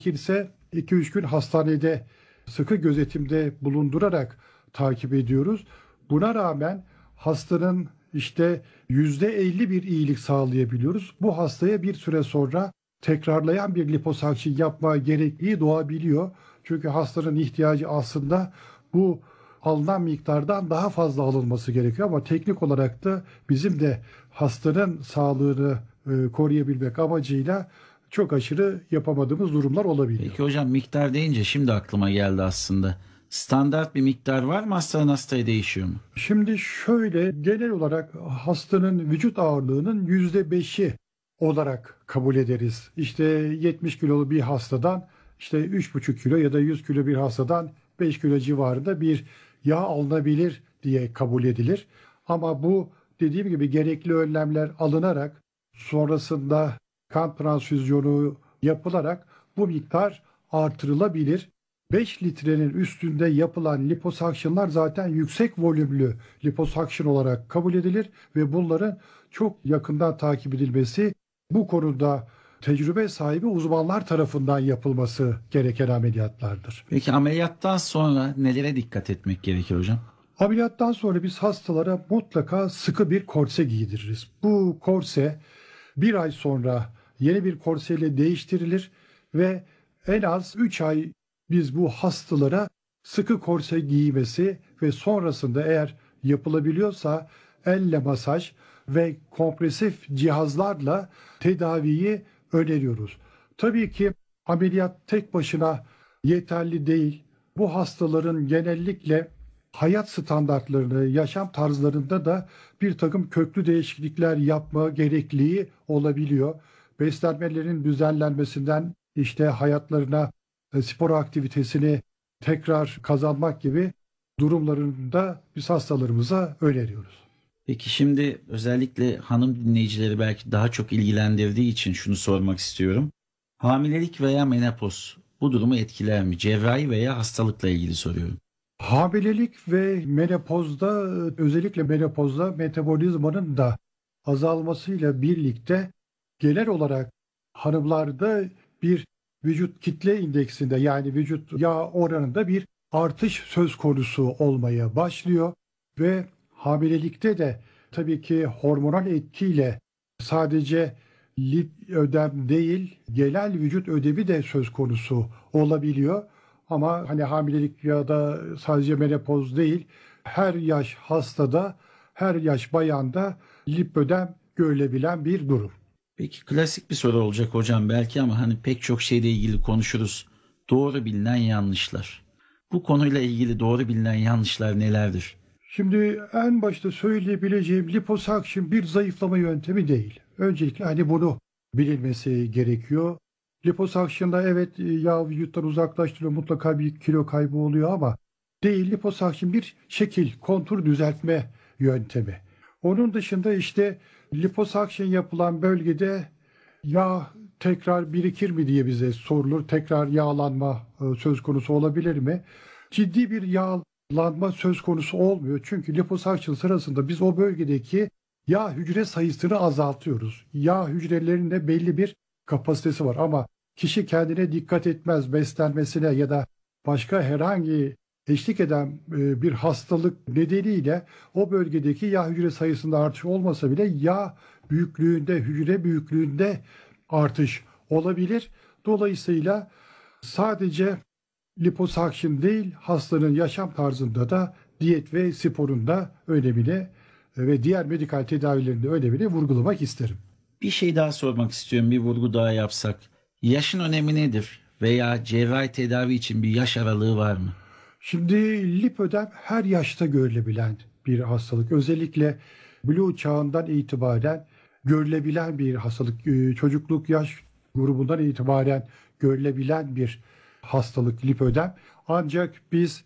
Gerekirse 2-3 gün hastanede sıkı gözetimde bulundurarak takip ediyoruz. Buna rağmen hastanın işte %50 bir iyilik sağlayabiliyoruz. Bu hastaya bir süre sonra tekrarlayan bir liposakşın yapma gerekliliği doğabiliyor. Çünkü hastanın ihtiyacı aslında bu alınan miktardan daha fazla alınması gerekiyor ama teknik olarak da bizim de hastanın sağlığını koruyabilmek amacıyla çok aşırı yapamadığımız durumlar olabiliyor. Peki hocam, miktar deyince şimdi aklıma geldi aslında. Standart bir miktar var mı, hastadan hastaya değişiyor mu? Şimdi şöyle, genel olarak hastanın vücut ağırlığının %5'i olarak kabul ederiz. İşte 70 kilolu bir hastadan işte 3,5 kilo ya da 100 kilo bir hastadan 5 kilo civarında bir yağ alınabilir diye kabul edilir. Ama bu, dediğim gibi, gerekli önlemler alınarak sonrasında kan transfüzyonu yapılarak bu miktar artırılabilir. 5 litrenin üstünde yapılan liposuction'lar zaten yüksek volümlü liposuction olarak kabul edilir ve bunların çok yakından takip edilmesi, bu konuda tecrübe sahibi uzmanlar tarafından yapılması gereken ameliyatlardır. Peki ameliyattan sonra nelere dikkat etmek gerekir hocam? Ameliyattan sonra biz hastalara mutlaka sıkı bir korse giydiririz. Bu korse bir ay sonra yeni bir korseyle değiştirilir ve en az 3 ay biz bu hastalara sıkı korse giymesi ve sonrasında eğer yapılabiliyorsa elle masaj ve kompresif cihazlarla tedaviyi öneriyoruz. Tabii ki ameliyat tek başına yeterli değil. Bu hastaların genellikle hayat standartlarını, yaşam tarzlarında da bir takım köklü değişiklikler yapma gerekliliği olabiliyor. Beslenmelerin düzenlenmesinden işte hayatlarına spor aktivitesini tekrar kazanmak gibi durumlarında biz hastalarımıza öneriyoruz. Peki şimdi özellikle hanım dinleyicileri belki daha çok ilgilendirdiği için şunu sormak istiyorum. Hamilelik veya menopoz bu durumu etkiler mi? Cerrahi veya hastalıkla ilgili soruyorum. Hamilelik ve menopozda, özellikle menopozda metabolizmanın da azalmasıyla birlikte genel olarak hanımlarda bir vücut kitle indeksinde, yani vücut yağ oranında bir artış söz konusu olmaya başlıyor ve hamilelikte de tabii ki hormonal etkiyle sadece lip ödem değil, genel vücut ödemi de söz konusu olabiliyor. Ama hani hamilelik ya da sadece menopoz değil, her yaş hastada, her yaş bayanda lipödem görülebilen bir durum. Peki klasik bir soru olacak hocam belki ama hani pek çok şeyle ilgili konuşuruz. Doğru bilinen yanlışlar. Bu konuyla ilgili doğru bilinen yanlışlar nelerdir? Şimdi en başta söyleyebileceğim, liposuction bir zayıflama yöntemi değil. Öncelikle hani bunu bilinmesi gerekiyor. Liposuction'da evet, yağ vücuttan uzaklaştırıyor, mutlaka bir kilo kaybı oluyor ama değil, liposuction bir şekil, kontur düzeltme yöntemi. Onun dışında işte liposuction yapılan bölgede yağ tekrar birikir mi diye bize sorulur. Tekrar yağlanma söz konusu olabilir mi? Ciddi bir yağlanma söz konusu olmuyor. Çünkü liposuction sırasında biz o bölgedeki yağ hücre sayısını azaltıyoruz. Yağ hücrelerinde belli bir kapasitesi var ama kişi kendine dikkat etmez, beslenmesine ya da başka herhangi eşlik eden bir hastalık nedeniyle o bölgedeki yağ hücre sayısında artış olmasa bile yağ büyüklüğünde, hücre büyüklüğünde artış olabilir. Dolayısıyla sadece liposuction değil, hastanın yaşam tarzında da diyet ve sporun da önemini ve diğer medikal tedavilerin de önemini vurgulamak isterim. Bir şey daha sormak istiyorum, bir vurgu daha yapsak. Yaşın önemi nedir? Veya cerrahi tedavi için bir yaş aralığı var mı? Şimdi lipödem her yaşta görülebilen bir hastalık. Özellikle blue çağından itibaren görülebilen bir hastalık. Çocukluk yaş grubundan itibaren görülebilen bir hastalık lipödem. Ancak biz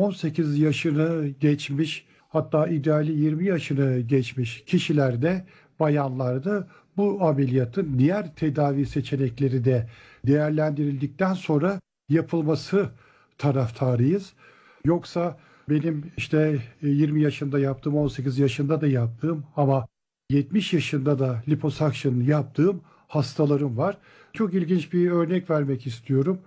18 yaşını geçmiş, hatta ideali 20 yaşını geçmiş kişilerde, bayanlarda bu ameliyatın diğer tedavi seçenekleri de değerlendirildikten sonra yapılması taraftarıyız. Yoksa benim işte 20 yaşında yaptığım, 18 yaşında da yaptığım ama 70 yaşında da liposuction yaptığım hastalarım var. Çok ilginç bir örnek vermek istiyorum.